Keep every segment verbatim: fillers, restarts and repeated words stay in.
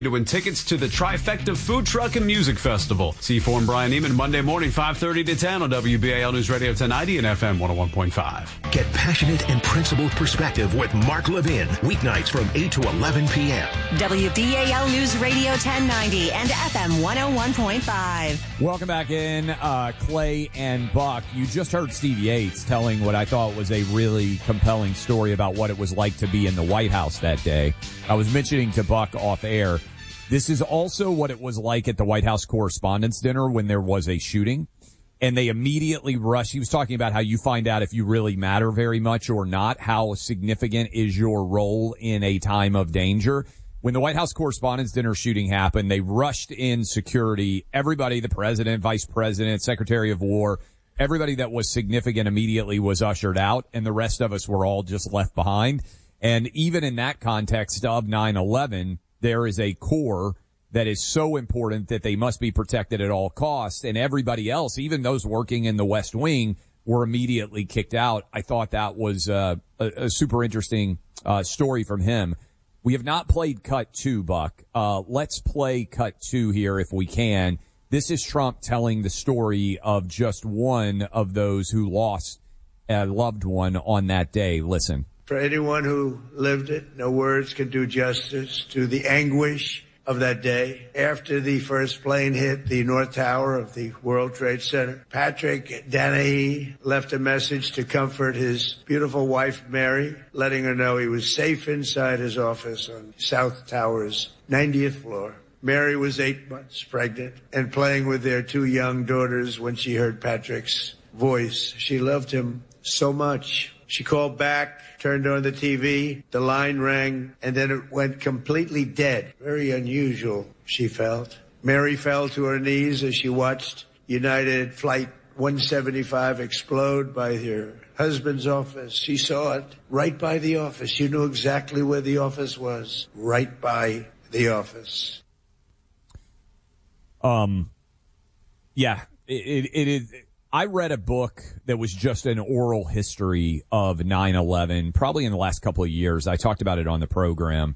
To win tickets to the Trifecta Food Truck and Music Festival. C four and Brian Neiman Monday morning, five thirty to ten on W B A L News Radio ten ninety and F M one oh one point five. Get passionate and principled perspective with Mark Levin. Weeknights from eight to eleven p.m. W B A L News Radio ten ninety and F M one oh one point five. Welcome back in, uh, Clay and Buck. You just heard Steve Yates telling what I thought was a really compelling story about what it was like to be in the White House that day. I was mentioning to Buck off air, this is also what it was like at the White House Correspondents' Dinner when there was a shooting, and they immediately rushed. He was talking about how you find out if you really matter very much or not, how significant is your role in a time of danger. When the White House Correspondents' Dinner shooting happened, they rushed in security. Everybody, the president, vice president, secretary of war, everybody that was significant immediately was ushered out, and the rest of us were all just left behind. And even in that context of nine eleven, there is a core that is so important that they must be protected at all costs. And everybody else, even those working in the West Wing, were immediately kicked out. I thought that was uh, a, a super interesting uh, story from him. We have not played cut two, Buck. Uh, let's play cut two here if we can. This is Trump telling the story of just one of those who lost a loved one on that day. Listen. For anyone who lived it, no words can do justice to the anguish of that day. After the first plane hit the North Tower of the World Trade Center, Patrick Dennehy left a message to comfort his beautiful wife, Mary, letting her know he was safe inside his office on South Tower's ninetieth floor. Mary was eight months pregnant and playing with their two young daughters when she heard Patrick's voice. She loved him so much. She called back, turned on the T V, the line rang, and then it went completely dead. Very unusual, she felt. Mary fell to her knees as she watched United Flight one seventy-five explode by her husband's office. She saw it right by the office. You knew exactly where the office was, right by the office. Um, yeah, it, it, it is... I read a book that was just an oral history of nine eleven, probably in the last couple of years. I talked about it on the program.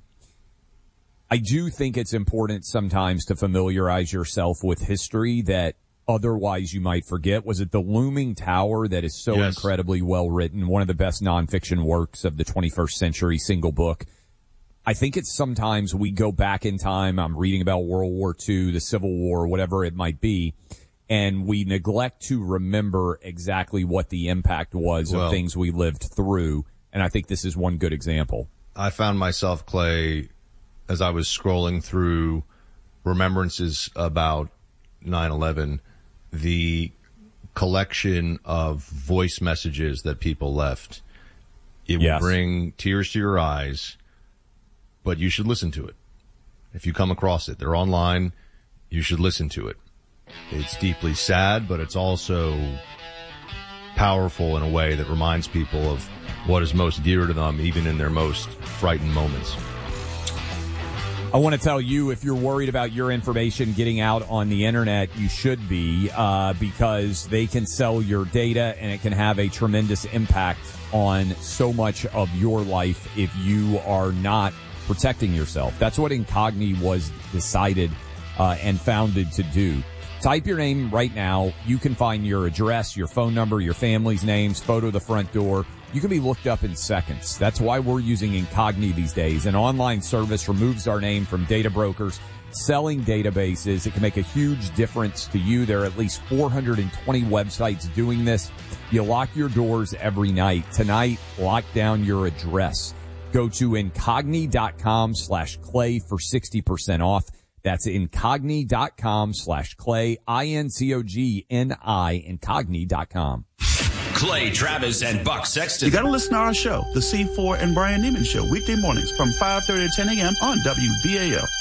I do think it's important sometimes to familiarize yourself with history that otherwise you might forget. Was it The Looming Tower that is so yes. incredibly well written, one of the best nonfiction works of the twenty-first century, single book? I think it's sometimes we go back in time. I'm reading about World War Two, the Civil War, whatever it might be, and we neglect to remember exactly what the impact was well, of things we lived through. And I think this is one good example. I found myself, Clay, as I was scrolling through remembrances about nine eleven, the collection of voice messages that people left. It yes. will bring tears to your eyes, but you should listen to it. If you come across it, they're online. You should listen to it. It's deeply sad, but it's also powerful in a way that reminds people of what is most dear to them, even in their most frightened moments. I want to tell you, if you're worried about your information getting out on the internet, you should be, uh, because they can sell your data and it can have a tremendous impact on so much of your life if you are not protecting yourself. That's what Incogni was decided uh, and founded to do. Type your name right now. You can find your address, your phone number, your family's names, photo of the front door. You can be looked up in seconds. That's why we're using Incogni these days. An online service removes our name from data brokers selling databases. It can make a huge difference to you. There are at least four hundred twenty websites doing this. You lock your doors every night. Tonight, lock down your address. Go to incogni.com slash clay for sixty percent off. That's incogni.com slash clay, I N C O G N I, incogni dot com. Clay Travis and Buck Sexton. You got to listen to our show, the C four and Brian Neiman Show, weekday mornings from five thirty to ten a.m. on W B A L.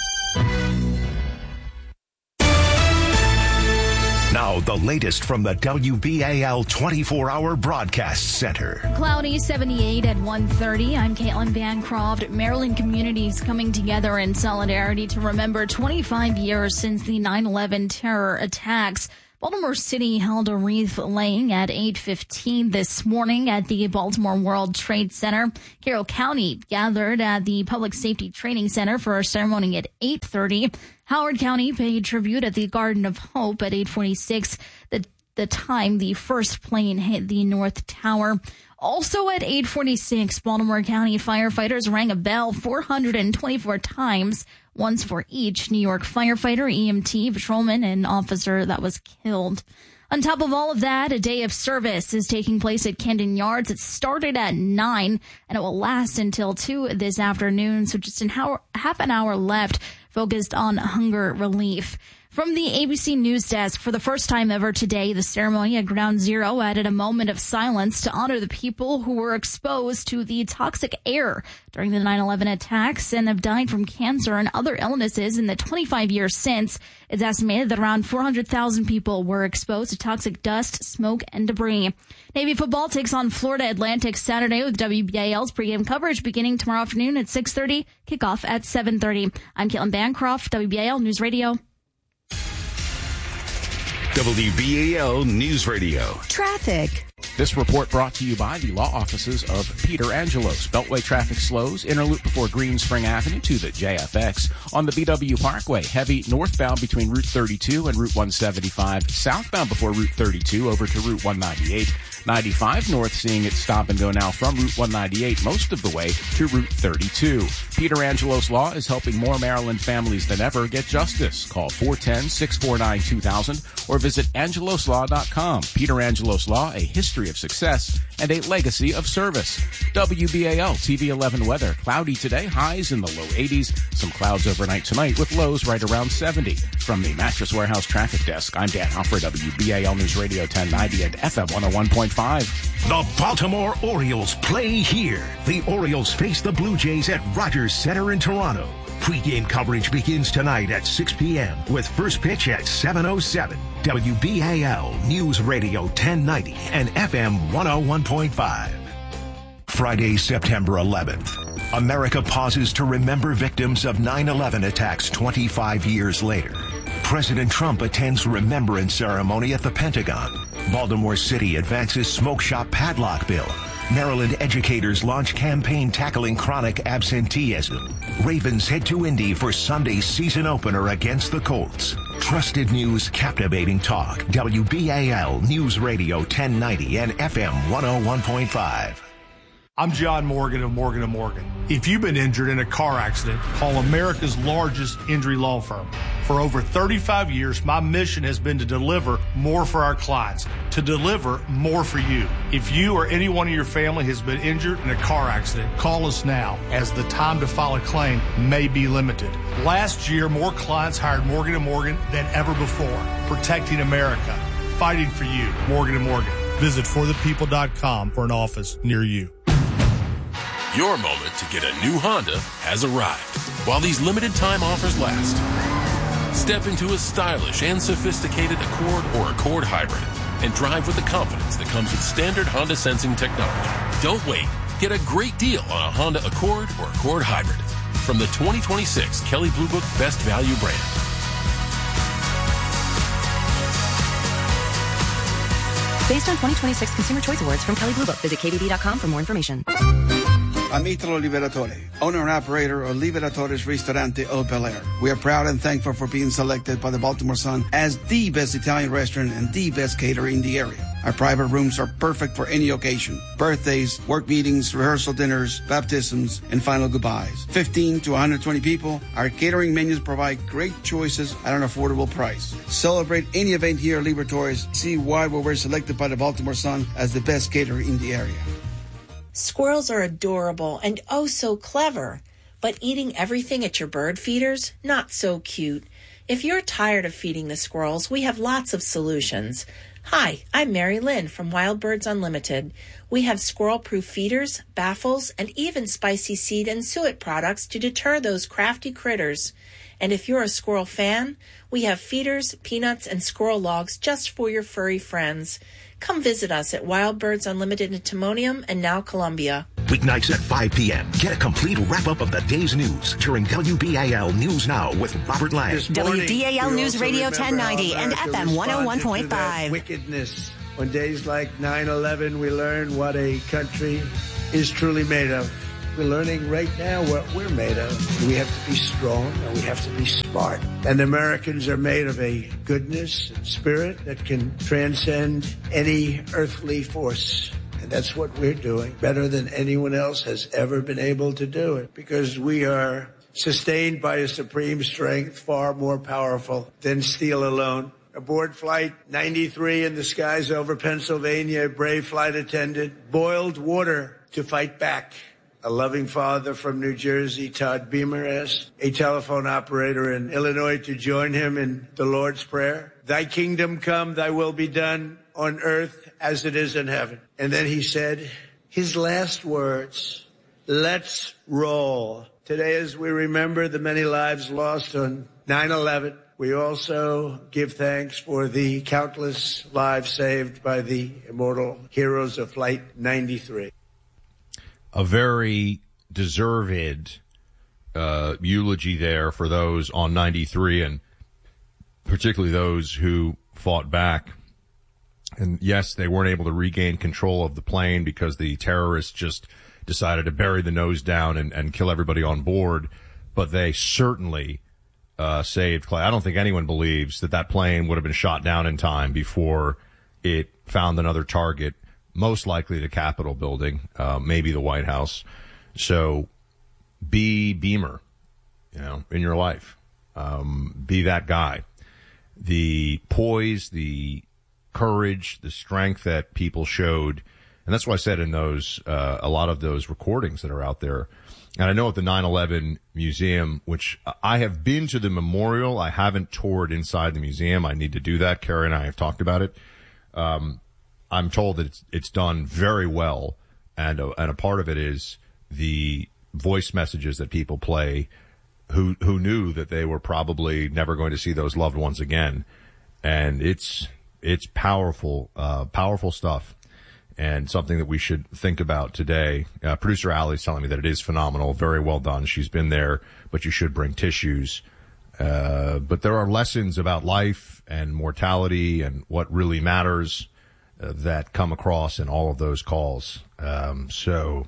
Now, the latest from the W B A L twenty-four hour broadcast center. Cloudy, seventy-eight at one thirty. I'm Caitlin Bancroft. Maryland communities coming together in solidarity to remember twenty-five years since the nine eleven terror attacks. Baltimore City held a wreath laying at eight fifteen this morning at the Baltimore World Trade Center. Carroll County gathered at the Public Safety Training Center for a ceremony at eight thirty. Howard County paid tribute at the Garden of Hope at eight forty-six, the, the time the first plane hit the North Tower. Also at eight forty-six, Baltimore County firefighters rang a bell four hundred twenty-four times, once for each New York firefighter, E M T, patrolman, and officer that was killed. On top of all of that, a day of service is taking place at Camden Yards. It started at nine, and it will last until two this afternoon, so just an hour, half an hour left, focused on hunger relief. From the A B C News Desk, for the first time ever today, the ceremony at Ground Zero added a moment of silence to honor the people who were exposed to the toxic air during the nine eleven attacks and have died from cancer and other illnesses in the twenty-five years since. It's estimated that around four hundred thousand people were exposed to toxic dust, smoke, and debris. Navy football takes on Florida Atlantic Saturday with W B A L's pregame coverage beginning tomorrow afternoon at six thirty, kickoff at seven thirty. I'm Caitlin Bancroft, W B A L News Radio. W B A L News Radio. Traffic. This report brought to you by the law offices of Peter Angelos. Beltway traffic slows. Inner loop before Green Spring Avenue to the J F X. On the B W Parkway, heavy northbound between Route thirty-two and Route one seventy-five. Southbound before Route thirty-two over to Route one ninety-eight. ninety-five north seeing it stop and go now from Route one ninety-eight most of the way to Route thirty-two. Peter Angelos Law is helping more Maryland families than ever get justice. Call four one zero, six four nine, two thousand or visit angelos law dot com. Peter Angelos Law, a history of success and a legacy of service. W B A L T V eleven weather. Cloudy today, highs in the low eighties. Some clouds overnight tonight with lows right around seventy. From the Mattress Warehouse Traffic Desk, I'm Dan Hoffer, W B A L News Radio ten ninety and F M one oh one point five. The Baltimore Orioles play here. The Orioles face the Blue Jays at Rogers Center in Toronto. Pre-game coverage begins tonight at six p.m. with first pitch at seven oh seven. W B A L News Radio ten ninety and F M one oh one point five. Friday, September eleventh. America pauses to remember victims of nine eleven attacks twenty-five years later. President Trump attends remembrance ceremony at the Pentagon. Baltimore City advances smoke shop padlock bill. Maryland educators launch campaign tackling chronic absenteeism. Ravens head to Indy for Sunday's season opener against the Colts. Trusted news, captivating talk. W B A L News Radio ten ninety and F M one oh one point five. I'm John Morgan of Morgan and Morgan. If you've been injured in a car accident, call America's largest injury law firm. For over thirty-five years, my mission has been to deliver more for our clients, to deliver more for you. If you or anyone in your family has been injured in a car accident, call us now, as the time to file a claim may be limited. Last year, more clients hired Morgan and Morgan than ever before, protecting America, fighting for you. Morgan and Morgan. Visit for the people dot com for an office near you. Your moment to get a new Honda has arrived. While these limited time offers last, step into a stylish and sophisticated Accord or Accord Hybrid and drive with the confidence that comes with standard Honda sensing technology. Don't wait. Get a great deal on a Honda Accord or Accord Hybrid from the twenty twenty-six Kelley Blue Book Best Value brand. Based on twenty twenty-six Consumer Choice Awards from Kelley Blue Book. Visit K B B dot com for more information. I'm Italo Liberatore, owner and operator of Liberatore's Ristorante El Bel Air. We are proud and thankful for being selected by the Baltimore Sun as the best Italian restaurant and the best caterer in the area. Our private rooms are perfect for any occasion. Birthdays, work meetings, rehearsal dinners, baptisms, and final goodbyes. fifteen to one hundred twenty people. Our catering menus provide great choices at an affordable price. Celebrate any event here at Liberatore's. See why we were selected by the Baltimore Sun as the best caterer in the area. Squirrels are adorable and oh so clever, but eating everything at your bird feeders, not so cute. If you're tired of feeding the squirrels, we have lots of solutions. Hi, I'm Mary Lynn from Wild Birds Unlimited. We have squirrel-proof feeders, baffles, and even spicy seed and suet products to deter those crafty critters. And if you're a squirrel fan, we have feeders, peanuts, and squirrel logs just for your furry friends. Come visit us at Wild Birds Unlimited in Timonium and now Columbia. Weeknights at five p.m. Get a complete wrap-up of the day's news during W B A L News Now with Robert Lang. W B A L News Radio ten ninety and F M one oh one point five. Wickedness. On days like nine eleven, we learn what a country is truly made of. We're learning right now what we're made of. We have to be strong and we have to be smart. And Americans are made of a goodness and spirit that can transcend any earthly force. And that's what we're doing better than anyone else has ever been able to do it, because we are sustained by a supreme strength far more powerful than steel alone. Aboard Flight ninety-three in the skies over Pennsylvania, a brave flight attendant boiled water to fight back. A loving father from New Jersey, Todd Beamer, asked a telephone operator in Illinois to join him in the Lord's Prayer. Thy kingdom come, thy will be done on earth as it is in heaven. And then he said his last words, let's roll. Today, as we remember the many lives lost on nine eleven, we also give thanks for the countless lives saved by the immortal heroes of Flight ninety-three. A very deserved uh, eulogy there for those on ninety-three, and particularly those who fought back. And yes, they weren't able to regain control of the plane because the terrorists just decided to bury the nose down and, and kill everybody on board. But they certainly uh, saved Clay. I don't think anyone believes that that plane would have been shot down in time before it found another target. Most likely the Capitol building, uh, maybe the White House. So be Beamer, you know, in your life. Um, be that guy. The poise, the courage, the strength that people showed. And that's why I said in those, uh, a lot of those recordings that are out there. And I know at the nine eleven museum, which I have been to the memorial. I haven't toured inside the museum. I need to do that. Carrie and I have talked about it. Um, I'm told that it's, it's done very well, and a, and a part of it is the voice messages that people play who who knew that they were probably never going to see those loved ones again. And it's it's powerful, uh, powerful stuff, and something that we should think about today. Uh, producer Allie's telling me that it is phenomenal, very well done. She's been there, but you should bring tissues. Uh, but there are lessons about life and mortality and what really matters that come across in all of those calls. Um, so,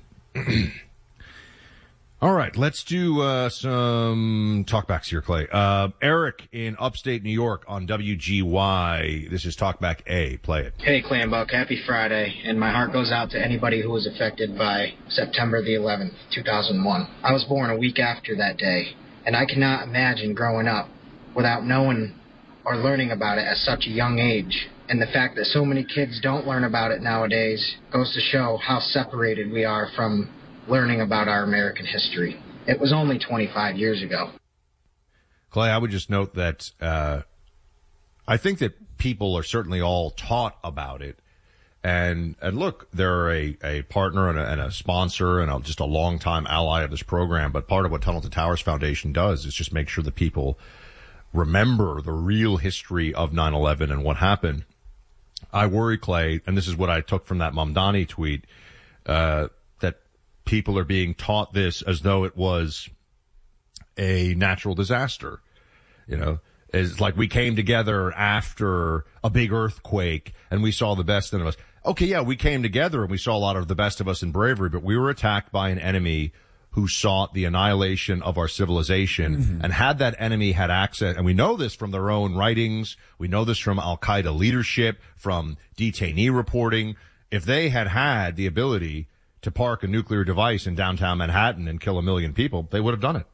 all right, let's do uh, some talkbacks here, Clay. Uh, Eric in upstate New York on W G Y. This is Talkback A. Play it. Hey, Clay and Buck. Happy Friday. And my heart goes out to anybody who was affected by September the eleventh, two thousand one. I was born a week after that day, and I cannot imagine growing up without knowing or learning about it at such a young age. And the fact that so many kids don't learn about it nowadays goes to show how separated we are from learning about our American history. It was only twenty-five years ago. Clay, I would just note that uh, I think that people are certainly all taught about it. And and look, they're a, a partner and a, and a sponsor and a, just a longtime ally of this program. But part of what Tunnel to Towers Foundation does is just make sure that people remember the real history of nine eleven and what happened. I worry, Clay, and this is what I took from that Mamdani tweet, uh, that people are being taught this as though it was a natural disaster. You know, it's like we came together after a big earthquake and we saw the best in us. Okay, yeah, we came together and we saw a lot of the best of us in bravery, but we were attacked by an enemy who sought the annihilation of our civilization. Mm-hmm. And had that enemy had access, and we know this from their own writings, we know this from Al-Qaeda leadership, from detainee reporting, if they had had the ability to park a nuclear device in downtown Manhattan and kill a million people, they would have done it.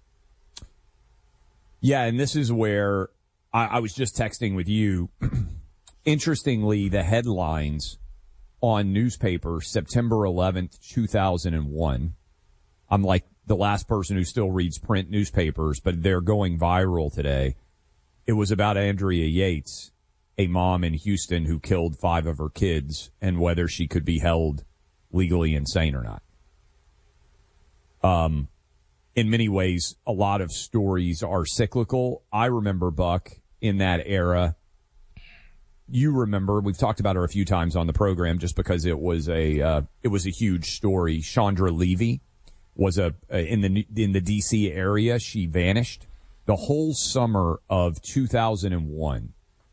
Yeah, and this is where I, I was just texting with you. Interestingly, the headlines on newspapers, September eleventh, two thousand one, I'm like the last person who still reads print newspapers, but they're going viral today. It was about Andrea Yates, a mom in Houston who killed five of her kids, and whether she could be held legally insane or not. Um, in many ways, a lot of stories are cyclical. I remember, Buck, in that era, you remember, we've talked about her a few times on the program just because it was a uh, it was a huge story. Chandra Levy was a, a in the in the D C area. She vanished the whole summer of two thousand one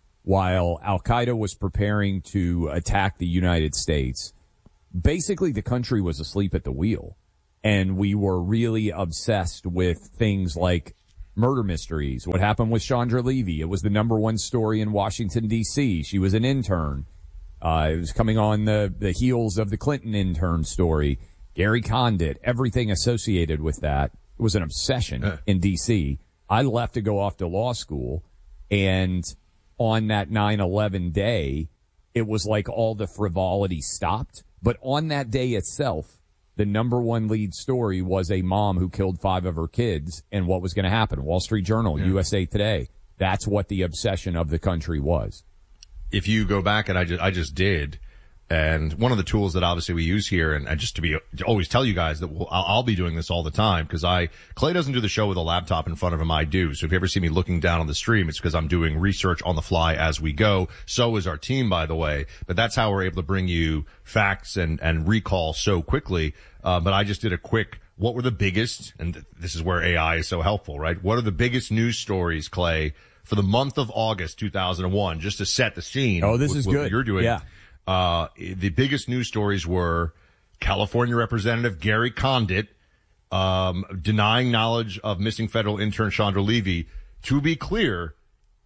while Al-Qaeda was preparing to attack the United States. Basically, the country was asleep at the wheel, and we were really obsessed with things like murder mysteries. What happened with Chandra Levy? It was the number one story in Washington, D C. She was an intern. Uh, it was coming on the, the heels of the Clinton intern story. Gary Condit, everything associated with that. It was an obsession uh. in D C. I left to go off to law school, and on that nine eleven day, it was like all the frivolity stopped. But on that day itself, the number one lead story was a mom who killed five of her kids and what was going to happen. Wall Street Journal, yeah. U S A Today. That's what the obsession of the country was. If you go back, and I just, I just did, and one of the tools that obviously we use here, and just to be to always tell you guys that we'll, I'll, I'll be doing this all the time, because I Clay doesn't do the show with a laptop in front of him. I do. So if you ever see me looking down on the stream, it's because I'm doing research on the fly as we go. So is our team, by the way. But that's how we're able to bring you facts and and recall so quickly. Uh, but I just did a quick. What were the biggest? And this is where A I is so helpful, right? What are the biggest news stories, Clay, for the month of August two thousand one, just to set the scene? Oh, this with, is with good. What you're doing. Yeah. Uh, the biggest news stories were California Representative Gary Condit, um, denying knowledge of missing federal intern Chandra Levy. To be clear,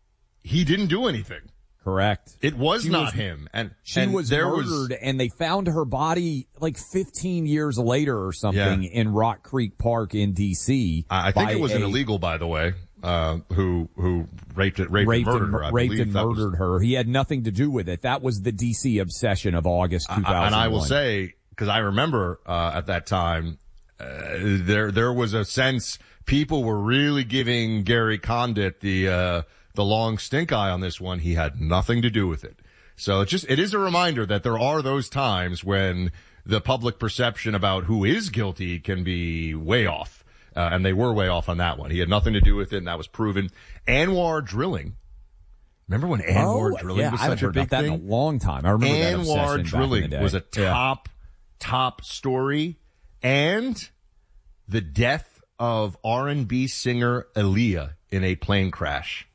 he didn't do anything. Correct. It was she not was, him. And she and was there murdered, was, and they found her body like fifteen years later or something yeah. in Rock Creek Park in D C. I think it was a, an illegal, by the way. Uh, who, who raped it, raped, raped and murdered and, her. I raped and murdered was, her. He had nothing to do with it. That was the D C obsession of August two thousand one. And I will say, because I remember, uh, at that time, uh, there, there was a sense people were really giving Gary Condit the, uh, the long stink eye on this one. He had nothing to do with it. So it just, it is a reminder that there are those times when the public perception about who is guilty can be way off. Uh, and they were way off on that one. He had nothing to do with it, and that was proven. Anwar Drilling. Remember when Anwar oh, Drilling yeah, was I such a heard big about thing? That in a long time. I remember that Anwar Drilling back in the day. was a top, yeah. top story. And the death of R and B singer Aaliyah in a plane crash.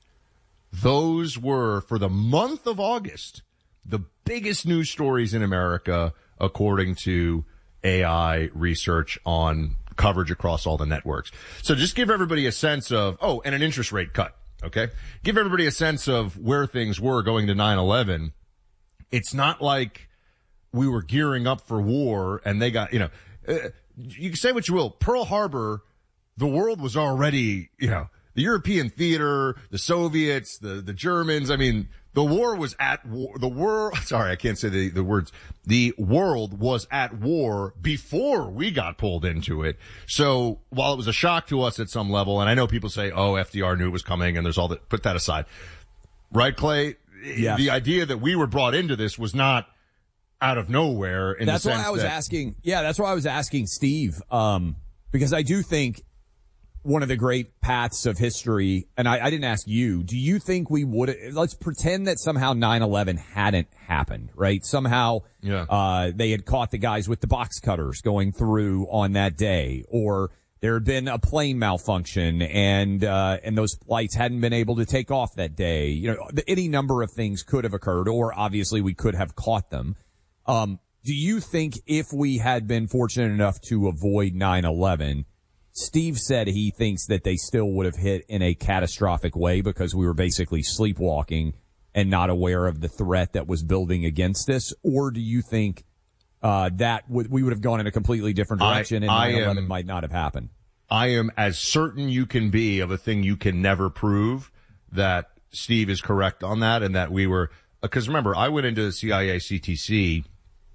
Those were, for the month of August, the biggest news stories in America, according to A I research on coverage across all the networks. So just give everybody a sense of, oh, and an interest rate cut, okay? Give everybody a sense of where things were going to nine eleven. It's not like we were gearing up for war and they got, you know, uh, you can say what you will. Pearl Harbor, the world was already, you know, the European theater, the Soviets, the, the Germans. I mean, the war was at war. The world, sorry, I can't say the, the words. The world was at war before we got pulled into it. So while it was a shock to us at some level, and I know people say, oh, F D R knew it was coming and there's all that, put that aside. Right, Clay? Yes. The idea that we were brought into this was not out of nowhere in that's the sense why I was that, asking. Yeah, that's why I was asking Steve, um, because I do think one of the great paths of history, and I, I didn't ask you, do you think we would, let's pretend that somehow nine eleven hadn't happened, right? Somehow, yeah. uh, they had caught the guys with the box cutters going through on that day, or there had been a plane malfunction and, uh, and those flights hadn't been able to take off that day. You know, any number of things could have occurred, or obviously we could have caught them. Um, do you think if we had been fortunate enough to avoid nine eleven, Steve said he thinks that they still would have hit in a catastrophic way because we were basically sleepwalking and not aware of the threat that was building against us? Or do you think uh, that w- we would have gone in a completely different direction I, and nine eleven am, might not have happened? I am as certain you can be of a thing you can never prove that Steve is correct on that, and that we were, because remember, I went into the C I A C T C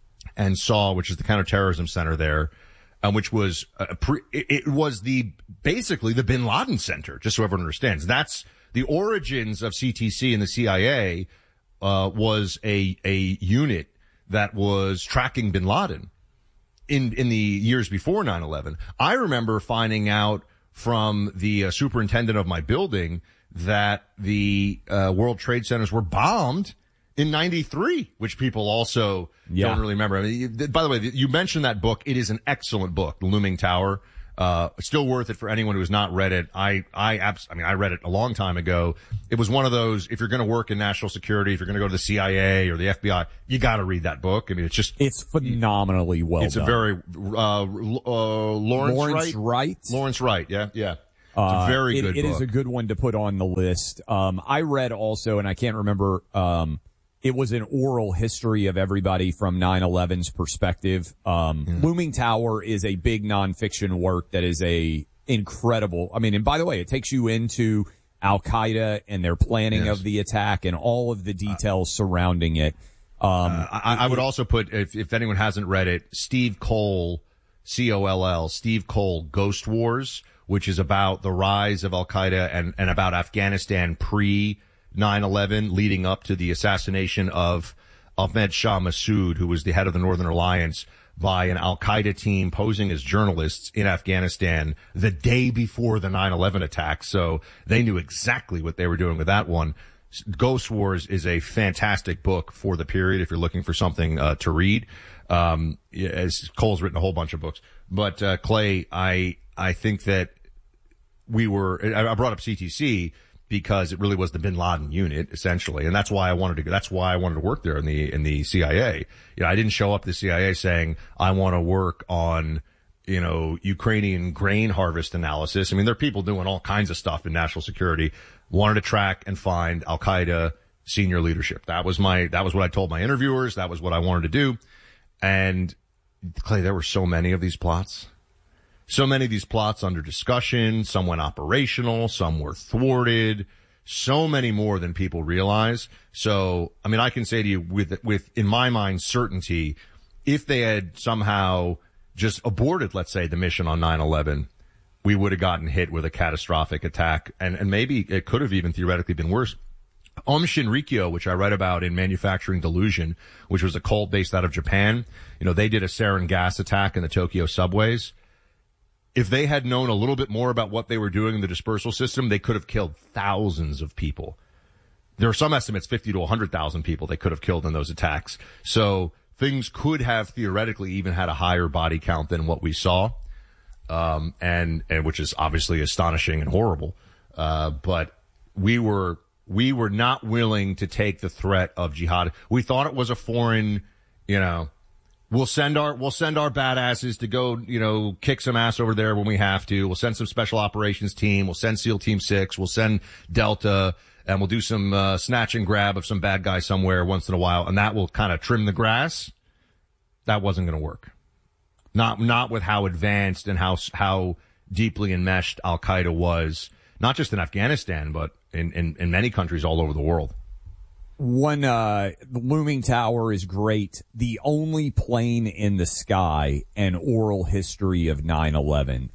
and saw, which is the counterterrorism center there, Um, which was uh, pre- it, it was the basically the Bin Laden Center, just so everyone understands. That's the origins of C T C and the C I A. Uh, was a a unit that was tracking Bin Laden in in the years before nine eleven. I remember finding out from the uh, superintendent of my building that the uh, World Trade Centers were bombed in ninety-three, which people also Yeah. don't really remember. I mean, you, by the way, you mentioned that book. It is an excellent book, The Looming Tower. Uh, still worth it for anyone who has not read it. I, I, abs- I mean, I read it a long time ago. It was one of those, if you're going to work in national security, if you're going to go to the C I A or the F B I, you got to read that book. I mean, it's just, it's phenomenally well it's done. a very, uh, uh, Lawrence, Lawrence Wright? Wright? Lawrence Wright. Yeah. Yeah. It's Uh, a very it, good it book. is a good one to put on the list. Um, I read also, and I can't remember, um, it was an oral history of everybody from nine eleven's perspective. Um, Hmm. Looming Tower is a big nonfiction work that is a incredible. I mean, and by the way, it takes you into Al-Qaeda and their planning Yes. of the attack and all of the details surrounding it. Um, Uh, I, I would also put, if, if anyone hasn't read it, Steve Cole, C O L L, Steve Cole, Ghost Wars, which is about the rise of Al-Qaeda and, and about Afghanistan pre nine eleven, leading up to the assassination of Ahmed Shah Massoud, who was the head of the Northern Alliance, by an Al-Qaeda team posing as journalists in Afghanistan the day before the nine eleven attack. So they knew exactly what they were doing with that one. Ghost Wars is a fantastic book for the period if you're looking for something uh, to read. Um, as Cole's written a whole bunch of books. But uh, Clay, I I think that we were, I brought up C T C because it really was the Bin Laden unit, essentially. And that's why I wanted to go, that's why I wanted to work there in the, in the C I A. You know, I didn't show up to the C I A saying, I want to work on, you know, Ukrainian grain harvest analysis. I mean, there are people doing all kinds of stuff in national security. Wanted to track and find Al-Qaeda senior leadership. That was my, that was what I told my interviewers. That was what I wanted to do. And Clay, there were so many of these plots. So many of these plots under discussion, some went operational, some were thwarted, so many more than people realize. So, I mean, I can say to you with, with, in my mind, certainty, if they had somehow just aborted, let's say, the mission on nine eleven, we would have gotten hit with a catastrophic attack. And, and maybe it could have even theoretically been worse. Aum Shinrikyo, which I read about in Manufacturing Delusion, which was a cult based out of Japan. You know, they did a sarin gas attack in the Tokyo subways. If they had known a little bit more about what they were doing in the dispersal system, they could have killed thousands of people. There are some estimates, fifty to one hundred thousand people they could have killed in those attacks. So things could have theoretically even had a higher body count than what we saw. Um, and, and which is obviously astonishing and horrible. Uh, but we were, we were not willing to take the threat of jihad. We thought it was a foreign, you know, We'll send our, we'll send our badasses to go, you know, kick some ass over there when we have to. We'll send some special operations team. We'll send SEAL Team Six. We'll send Delta, and we'll do some, uh, snatch and grab of some bad guy somewhere once in a while. And that will kind of trim the grass. That wasn't going to work. Not, not with how advanced and how, how deeply enmeshed Al-Qaeda was, not just in Afghanistan, but in, in, in many countries all over the world. One, uh, the Looming Tower is great. The Only Plane in the Sky, An Oral History of nine eleven,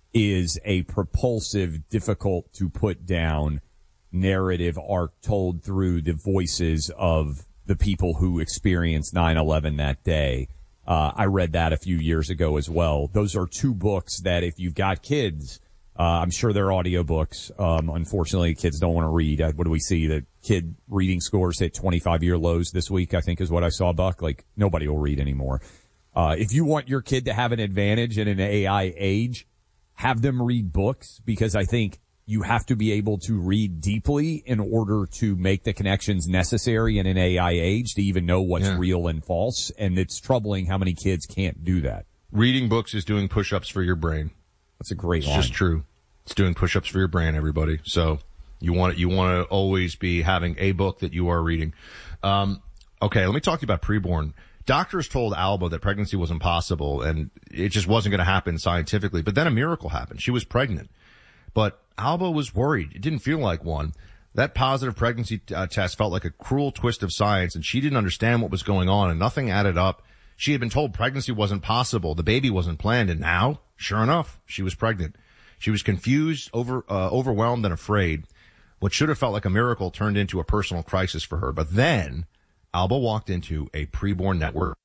is a propulsive, difficult to put down narrative arc told through the voices of the people who experienced nine eleven that day. Uh, I read that a few years ago as well. Those are two books that if you've got kids, Uh, I'm sure they're audiobooks. Um, unfortunately, kids don't want to read. Uh, what do we see? The kid reading scores hit twenty-five year lows this week, I think is what I saw, Buck. Like, nobody will read anymore. Uh, if you want your kid to have an advantage in an A I age, have them read books, because I think you have to be able to read deeply in order to make the connections necessary in an A I age to even know what's Yeah. real and false. And it's troubling how many kids can't do that. Reading books is doing push-ups for your brain. That's a great It's line. just true. It's doing push-ups for your brain, everybody. So you want you want to always be having a book that you are reading. Um, okay, let me talk to you about preborn. Doctors told Alba that pregnancy was impossible and it just wasn't going to happen scientifically. But then a miracle happened. She was pregnant. But Alba was worried. It didn't feel like one. That positive pregnancy uh, test felt like a cruel twist of science, and she didn't understand what was going on, and nothing added up. She had been told pregnancy wasn't possible. The baby wasn't planned, and now, sure enough, she was pregnant. She was confused, over, uh, overwhelmed, and afraid. What should have felt like a miracle turned into a personal crisis for her. But then, Alba walked into a preborn network.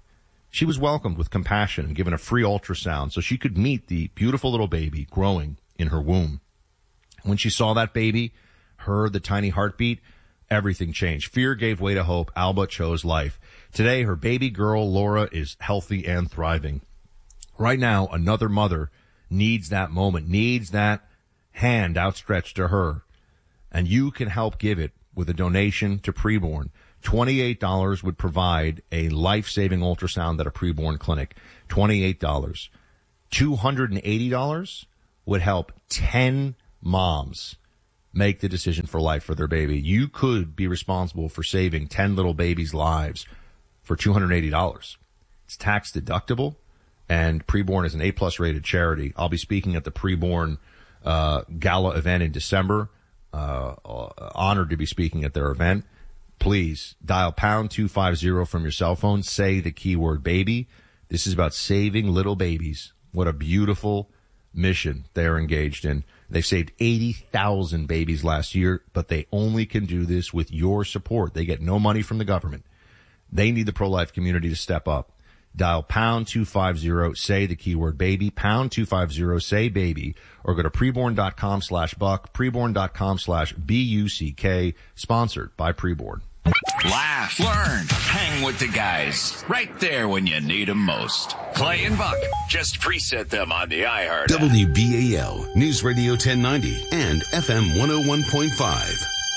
She was welcomed with compassion and given a free ultrasound so she could meet the beautiful little baby growing in her womb. When she saw that baby, heard the tiny heartbeat, everything changed. Fear gave way to hope. Alba chose life. Today, her baby girl, Laura, is healthy and thriving. Right now, another mother needs that moment, needs that hand outstretched to her. And you can help give it with a donation to Preborn. twenty-eight dollars would provide a life-saving ultrasound at a preborn clinic. twenty-eight dollars. two hundred eighty dollars would help ten moms make the decision for life for their baby. You could be responsible for saving ten little babies' lives for two hundred eighty dollars. It's tax deductible, and Preborn is an A-plus rated charity. I'll be speaking at the Preborn uh, gala event in December. Uh, honored to be speaking at their event. Please dial pound two fifty from your cell phone. Say the keyword baby. This is about saving little babies. What a beautiful mission they're engaged in. They've saved eighty thousand babies last year, but they only can do this with your support. They get no money from the government. They need the pro-life community to step up. Dial pound two fifty, say the keyword baby, pound two fifty, say baby, or go to preborn.com slash buck, preborn.com slash B-U-C-K, sponsored by Preborn. Laugh, learn, hang with the guys. Right there when you need them most. Clay and Buck. Just preset them on the iHeart app. W B A L, News Radio ten ninety and F M one oh one point five.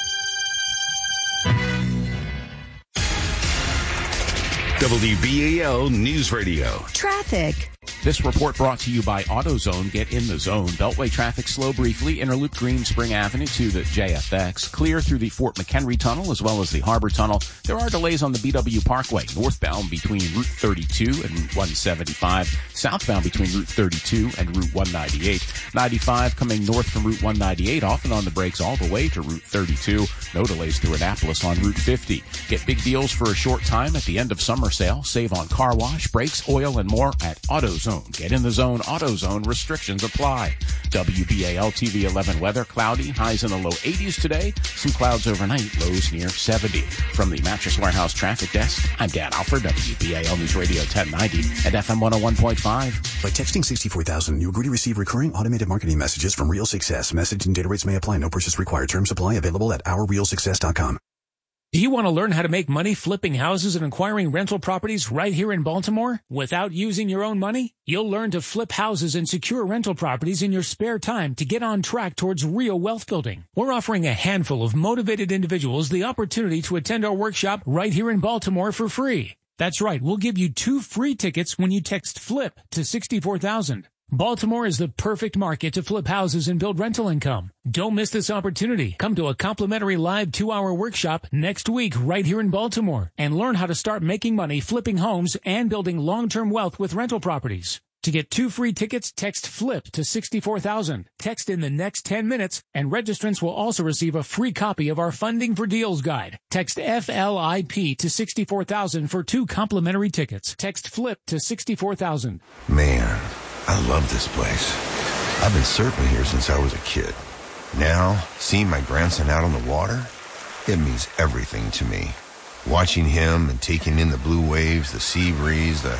W B A L News Radio. Traffic. This report brought to you by AutoZone. Get in the zone. Beltway traffic slow briefly. Interloop Green Spring Avenue to the J F X. Clear through the Fort McHenry Tunnel as well as the Harbor Tunnel. There are delays on the B W Parkway. Northbound between Route thirty-two and Route one seventy-five. Southbound between Route thirty-two and Route one ninety-eight. ninety-five coming north from Route one ninety-eight. Often on the brakes all the way to Route thirty-two. No delays through Annapolis on Route fifty. Get big deals for a short time at the end of summer sale. Save on car wash, brakes, oil, and more at AutoZone. Get in the zone. AutoZone. Restrictions apply. W B A L T V eleven weather. Cloudy. Highs in the low eighties today. Some clouds overnight. Lows near seventy. From the Mattress Warehouse Traffic Desk, I'm Dan Alford, W B A L News Radio ten ninety and F M one oh one point five. By texting sixty-four thousand, you agree to receive recurring automated marketing messages from Real Success. Message and data rates may apply. No purchase required. Terms apply. Available at our real success dot com. Do you want to learn how to make money flipping houses and acquiring rental properties right here in Baltimore without using your own money? You'll learn to flip houses and secure rental properties in your spare time to get on track towards real wealth building. We're offering a handful of motivated individuals the opportunity to attend our workshop right here in Baltimore for free. That's right. We'll give you two free tickets when you text FLIP to sixty-four thousand. Baltimore is the perfect market to flip houses and build rental income. Don't miss this opportunity. Come to a complimentary live two-hour workshop next week right here in Baltimore and learn how to start making money flipping homes and building long-term wealth with rental properties. To get two free tickets, text FLIP to sixty-four thousand. Text in the next ten minutes, and registrants will also receive a free copy of our Funding for Deals guide. Text F L I P to sixty-four thousand for two complimentary tickets. Text FLIP to sixty-four thousand. Man, I love this place. I've been surfing here since I was a kid. Now, seeing my grandson out on the water, it means everything to me. Watching him and taking in the blue waves, the sea breeze, the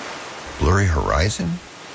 blurry horizon.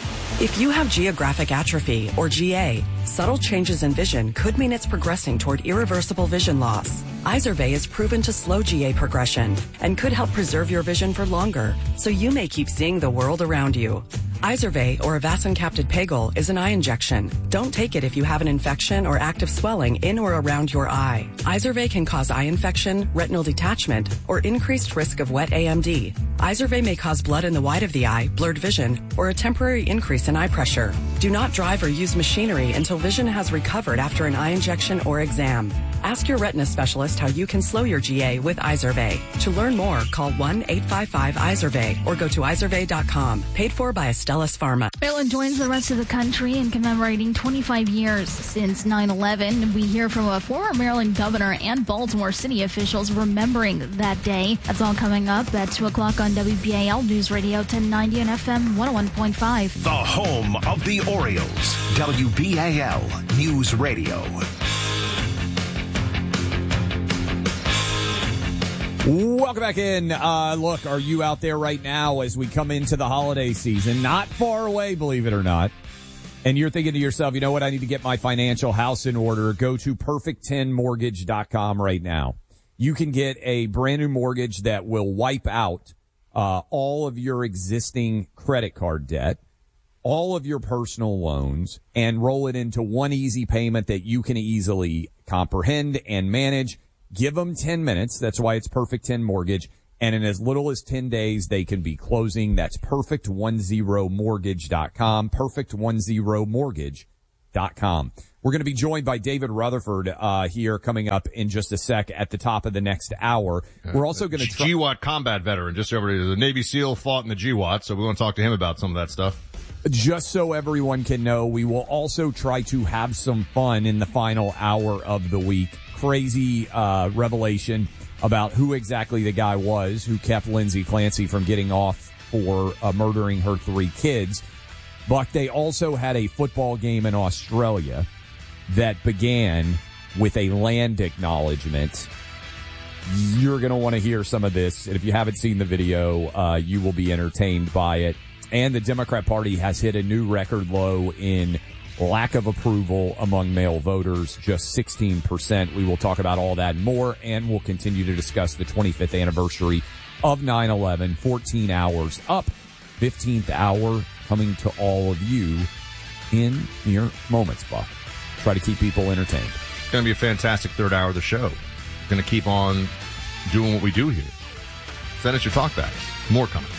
If you have geographic atrophy, or G A, subtle changes in vision could mean it's progressing toward irreversible vision loss. Izervay is proven to slow G A progression and could help preserve your vision for longer, so you may keep seeing the world around you. Izervay, or avacincaptad pegol, is an eye injection. Don't take it if you have an infection or active swelling in or around your eye. Izervay can cause eye infection, retinal detachment, or increased risk of wet A M D. Izervay may cause blood in the white of the eye, blurred vision, or a temporary increase in eye pressure. Do not drive or use machinery until vision has recovered after an eye injection or exam. Ask your retina specialist how you can slow your G A with Izervay. To learn more, call one eight five five Izervay or go to izervay dot com. Paid for by Astellas Pharma. Maryland joins the rest of the country in commemorating twenty-five years since nine eleven. We hear from a former Maryland governor and Baltimore city officials remembering that day. That's all coming up at two o'clock on W B A L News Radio ten ninety and F M one oh one point five. The home of the Orioles. W B A L News Radio. Welcome back in. Uh, look, are you out there right now as we come into the holiday season? Not far away, believe it or not. And you're thinking to yourself, you know what? I need to get my financial house in order. Go to perfect ten mortgage dot com right now. you can get a brand new mortgage that will wipe out uh, all of your existing credit card debt, all of your personal loans, and roll it into one easy payment that you can easily comprehend and manage. Give them ten minutes. That's why it's Perfect ten Mortgage. And in as little as ten days, they can be closing. That's perfect ten mortgage dot com, perfect ten mortgage dot com. We're going to be joined by David Rutherford uh, here coming up in just a sec at the top of the next hour. We're also going to try- G WAT combat veteran, just over the Navy SEAL, fought in the G WAT, so we want to talk to him about some of that stuff. Just so everyone can know, we will also try to have some fun in the final hour of the week. Crazy uh, revelation about who exactly the guy was who kept Lindsay Clancy from getting off for uh, murdering her three kids. But they also had a football game in Australia that began with a land acknowledgement. You're going to want to hear some of this. And if you haven't seen the video, uh, you will be entertained by it. And the Democrat Party has hit a new record low in lack of approval among male voters, just sixteen percent. We will talk about all that and more, and we'll continue to discuss the twenty-fifth anniversary of nine eleven, fourteen hours up, fifteenth hour coming to all of you in mere moments, Buck. Try to keep people entertained. It's going to be a fantastic third hour of the show. We're going to keep on doing what we do here. Send us your talkbacks. More coming.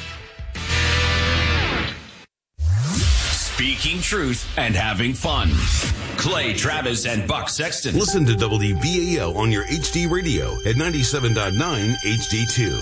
Speaking truth and having fun. Clay Travis and Buck Sexton. Listen to W B A L on your H D radio at ninety-seven point nine H D two.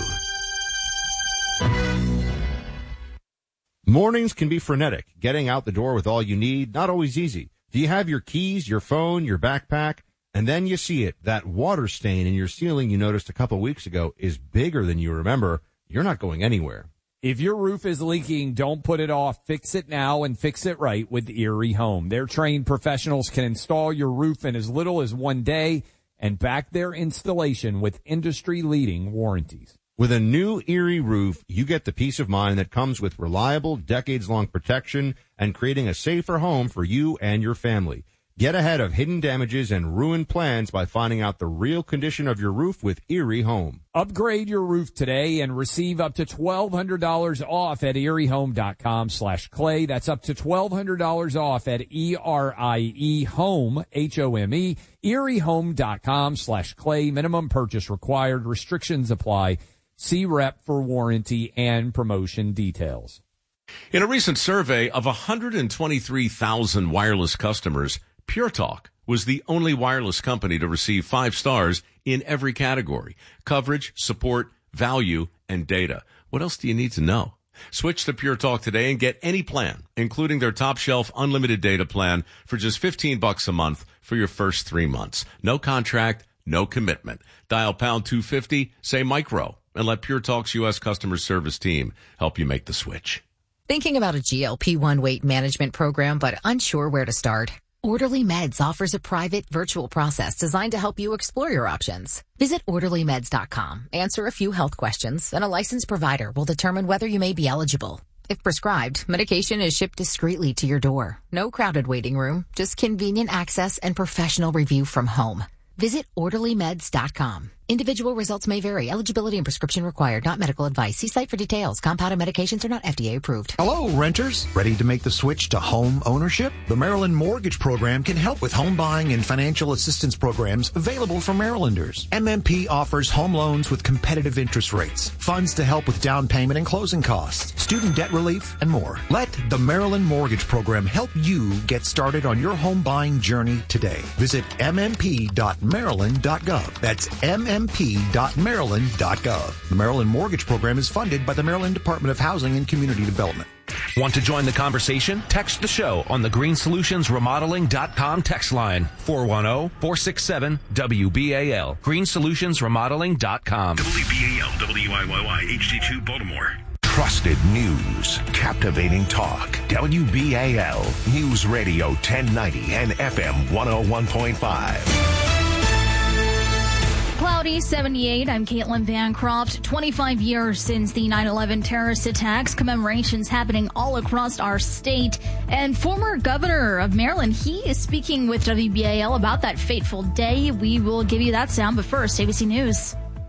Mornings can be frenetic. Getting out the door with all you need, not always easy. Do you have your keys, your phone, your backpack? And then you see it. That water stain in your ceiling you noticed a couple weeks ago is bigger than you remember. You're not going anywhere. If your roof is leaking, don't put it off. Fix it now and fix it right with Erie Home. Their trained professionals can install your roof in as little as one day and back their installation with industry-leading warranties. With a new Erie roof, you get the peace of mind that comes with reliable, decades-long protection and creating a safer home for you and your family. Get ahead of hidden damages and ruined plans by finding out the real condition of your roof with Erie Home. Upgrade your roof today and receive up to twelve hundred dollars off at erie home dot com slash clay. That's up to twelve hundred dollars off at E R I E home, H O M E, erie home dot com slash clay. Minimum purchase required. Restrictions apply. See rep for warranty and promotion details. In a recent survey of one hundred twenty-three thousand wireless customers, Pure Talk was the only wireless company to receive five stars in every category: coverage, support, value, and data. What else do you need to know? Switch to Pure Talk today and get any plan, including their top shelf unlimited data plan for just fifteen bucks a month for your first three months. No contract, no commitment. Dial pound two fifty, say micro, and let Pure Talk's U S customer service team help you make the switch. Thinking about a G L P one weight management program, but unsure where to start? Orderly Meds offers a private virtual process designed to help you explore your options. Visit orderly meds dot com, answer a few health questions, and a licensed provider will determine whether you may be eligible. If prescribed, medication is shipped discreetly to your door. No crowded waiting room, just convenient access and professional review from home. Visit orderly meds dot com. Individual results may vary. Eligibility and prescription required. Not medical advice. See site for details. Compounded medications are not F D A approved. Hello, renters. Ready to make the switch to home ownership? The Maryland Mortgage Program can help with home buying and financial assistance programs available for Marylanders. M M P offers home loans with competitive interest rates, funds to help with down payment and closing costs, student debt relief, and more. Let the Maryland Mortgage Program help you get started on your home buying journey today. Visit m m p dot maryland dot gov. That's m m p dot maryland dot gov. The Maryland Mortgage Program is funded by the Maryland Department of Housing and Community Development. Want to join the conversation? Text the show on the green solutions remodeling dot com text line, four one zero, four six seven, W B A L. green solutions remodeling dot com. W B A L, W I Y Y, H D two, Baltimore. Trusted news, captivating talk. W B A L, News Radio ten ninety and F M one oh one point five. Cloudy, seventy-eight. I'm Caitlin Bancroft. twenty-five years since the nine eleven terrorist attacks. Commemorations happening all across our state. And former governor of Maryland, he is speaking with W B A L about that fateful day. We will give you that sound, but first, A B C News.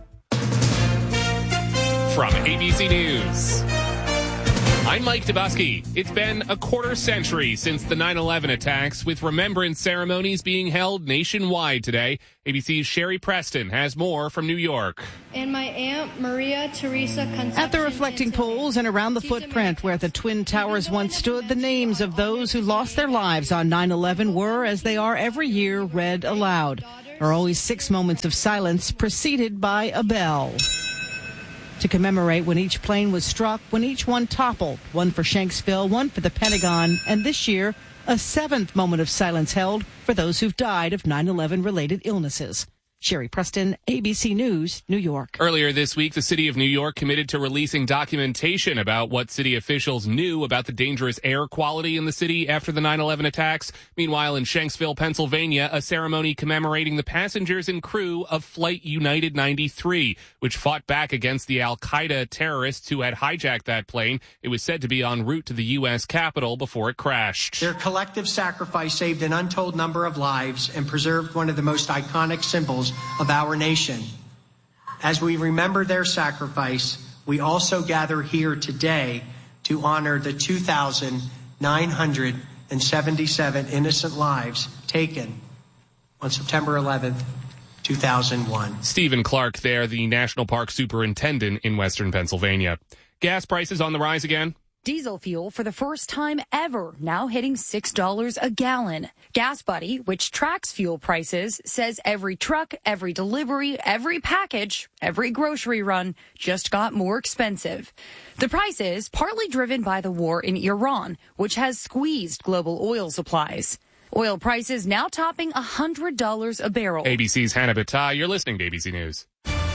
from A B C News. I'm Mike Dubusky. It's been a quarter century since the nine eleven attacks, with remembrance ceremonies being held nationwide today. A B C's Sherry Preston has more from New York. And my aunt, Maria Teresa Concepcion. At the reflecting poles and around the footprint where the Twin Towers once stood, the names of those who lost their lives on nine eleven were, as they are every year, read aloud. There are always six moments of silence preceded by a bell to commemorate when each plane was struck, when each one toppled, one for Shanksville, one for the Pentagon, and this year, a seventh moment of silence held for those who've died of nine eleven related illnesses. Sherry Preston, A B C News, New York. Earlier this week, the city of New York committed to releasing documentation about what city officials knew about the dangerous air quality in the city after the nine eleven attacks. Meanwhile, in Shanksville, Pennsylvania, a ceremony commemorating the passengers and crew of Flight United ninety-three, which fought back against the Al-Qaeda terrorists who had hijacked that plane. It was said to be en route to the U S Capitol before it crashed. Their collective sacrifice saved an untold number of lives and preserved one of the most iconic symbols of our nation. As we remember their sacrifice, we also gather here today to honor the two thousand nine hundred seventy-seven innocent lives taken on September eleventh, two thousand one. Stephen Clark there, the National Park Superintendent in Western Pennsylvania. Gas prices on the rise again. Diesel fuel for the first time ever, now hitting six dollars a gallon. Gas Buddy, which tracks fuel prices, says every truck, every delivery, every package, every grocery run just got more expensive. The prices partly driven by the war in Iran, which has squeezed global oil supplies. Oil prices now topping one hundred dollars a barrel. A B C's Hannah Battah, you're listening to A B C News.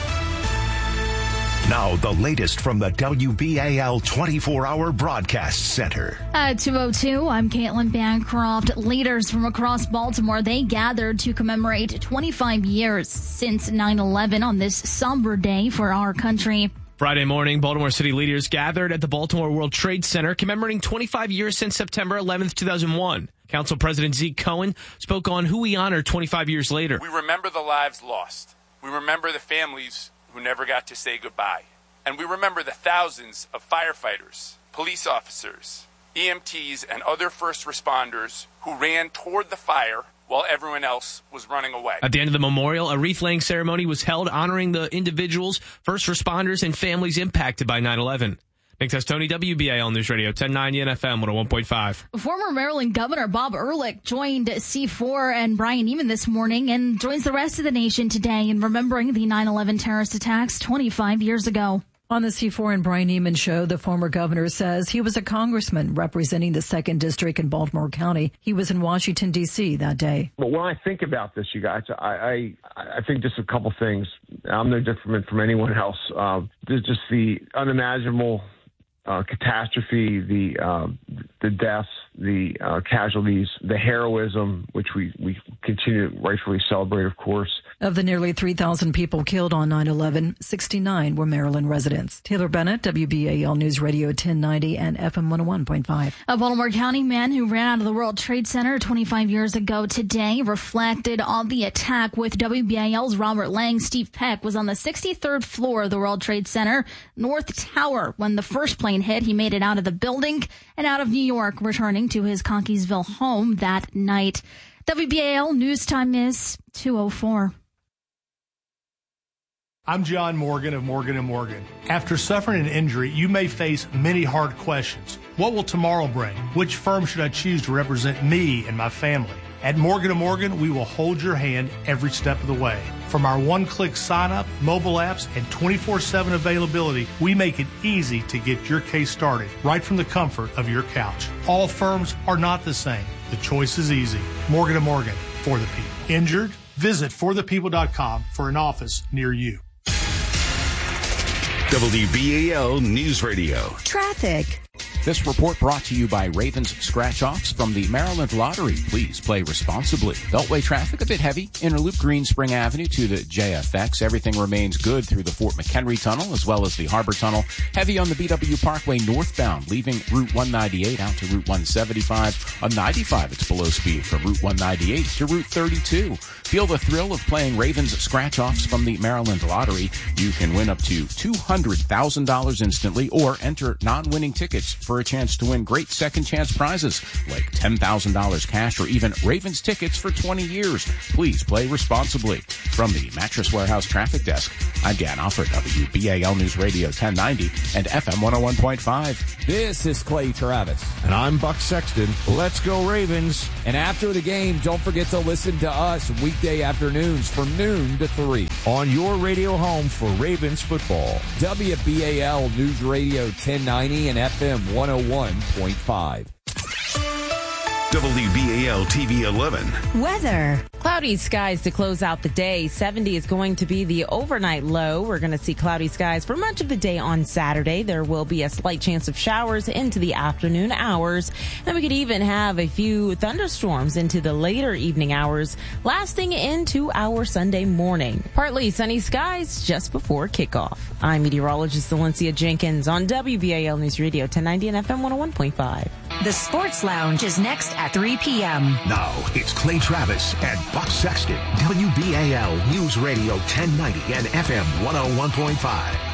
Now, the latest from the W B A L twenty-four hour Broadcast Center. At two oh two, I'm Caitlin Bancroft. Leaders from across Baltimore, they gathered to commemorate twenty-five years since nine eleven on this somber day for our country. Friday morning, Baltimore City leaders gathered at the Baltimore World Trade Center commemorating twenty-five years since September eleventh, two thousand one. Council President Zeke Cohen spoke on who we honor twenty-five years later. We remember the lives lost. We remember the families who never got to say goodbye. And we remember the thousands of firefighters, police officers, E M Ts, and other first responders who ran toward the fire while everyone else was running away. At the end of the memorial, a wreath-laying ceremony was held honoring the individuals, first responders, and families impacted by nine eleven. Nick Testoni, W B A L News Radio, ten ninety and F M one oh one point five. Former Maryland Governor Bob Ehrlich joined C four and Brian Neiman this morning and joins the rest of the nation today in remembering the nine eleven terrorist attacks twenty-five years ago. On the C four and Brian Neiman show, the former governor says he was a congressman representing the second District in Baltimore County. He was in Washington, D C that day. But when I think about this, you guys, I I, I think just a couple things. I'm no different from anyone else. Uh, there's just the unimaginable Uh, catastrophe, the uh, the deaths, the uh, casualties, the heroism, which we, we continue to rightfully celebrate, of course. Of the nearly three thousand people killed on nine eleven, sixty-nine were Maryland residents. Taylor Bennett, W B A L News Radio ten ninety and F M one oh one point five. A Baltimore County man who ran out of the World Trade Center twenty-five years ago today reflected on the attack with W B A L's Robert Lang. Steve Peck was on the sixty-third floor of the World Trade Center, North Tower, when the first plane hit. He made it out of the building and out of New York, returning to his Conkeysville home that night. W B A L News Time is two oh four. I'm John Morgan of Morgan and Morgan. After suffering an injury, you may face many hard questions. What will tomorrow bring? Which firm should I choose to represent me and my family? At Morgan and Morgan, we will hold your hand every step of the way. From our one-click sign-up, mobile apps, and twenty-four seven availability, we make it easy to get your case started right from the comfort of your couch. All firms are not the same. The choice is easy. Morgan and Morgan, for the people. Injured? Visit for the people dot com for an office near you. W B A L News Radio. Traffic. This report brought to you by Ravens Scratch-Offs from the Maryland Lottery. Please play responsibly. Beltway traffic a bit heavy. Inner Loop Green Spring Avenue to the J F X. Everything remains good through the Fort McHenry Tunnel as well as the Harbor Tunnel. Heavy on the B W Parkway northbound, leaving Route one ninety-eight out to Route one seventy-five. On ninety-five, it's below speed from Route one ninety-eight to Route thirty-two. Feel the thrill of playing Ravens Scratch-Offs from the Maryland Lottery. You can win up to two hundred thousand dollars instantly or enter non-winning tickets for a chance to win great second chance prizes like ten thousand dollars cash or even Ravens tickets for twenty years. Please play responsibly. From the Mattress Warehouse Traffic Desk, I'm Dan Offer, W B A L News Radio ten ninety and F M one oh one point five. This is Clay Travis. And I'm Buck Sexton. Let's go Ravens. And after the game, don't forget to listen to us weekday afternoons from noon to three. On your radio home for Ravens football. W B A L News Radio ten ninety and F M one oh one point five. W B A L T V eleven. Weather. Cloudy skies to close out the day. seventy is going to be the overnight low. We're going to see cloudy skies for much of the day on Saturday. There will be a slight chance of showers into the afternoon hours. And we could even have a few thunderstorms into the later evening hours, lasting into our Sunday morning. Partly sunny skies just before kickoff. I'm meteorologist Valencia Jenkins on W B A L News Radio ten ninety and F M one oh one point five. The Sports Lounge is next at three p.m. Now, it's Clay Travis and Buck Sexton, W B A L News Radio ten ninety and F M one oh one point five.